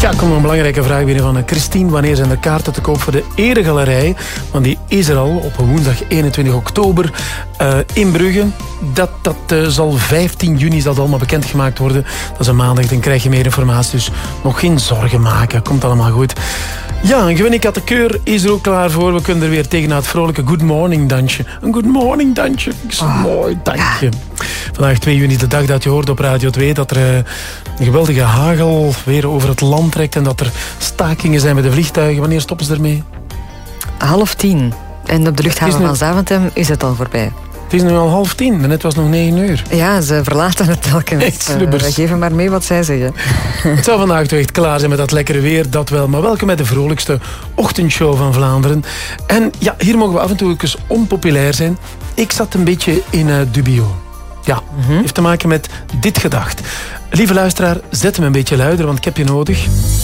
Ja, komt een belangrijke vraag binnen van Christine. Wanneer zijn er kaarten te koop voor de Eregalerij? Want die is er al op woensdag 21 oktober in Brugge. Dat zal 15 juni zal allemaal bekendgemaakt worden. Dat is een maandag, dan krijg je meer informatie. Dus nog geen zorgen maken, komt allemaal goed. Ja, een Gwynne Kattekeur is er ook klaar voor. We kunnen er weer tegen naar het vrolijke Good Morning dansje. Een Good Morning dansje. Zo mooi, dank je. Vandaag 2 juni, de dag dat je hoort op Radio 2... dat er een geweldige hagel weer over het land trekt... en dat er stakingen zijn bij de vliegtuigen. Wanneer stoppen ze ermee? 9:30. En op de luchthaven van Zaventem is het al voorbij. Het is nu al 9:30, net was nog 9 uur. Ja, ze verlaten het telkens. We geven maar mee wat zij zeggen. Het zou vandaag toch echt klaar zijn met dat lekkere weer, dat wel. Maar welkom bij de vrolijkste ochtendshow van Vlaanderen. En ja, hier mogen we af en toe ook eens onpopulair zijn. Ik zat een beetje in dubio. Ja, heeft te maken met dit gedacht. Lieve luisteraar, zet hem een beetje luider, want ik heb je nodig.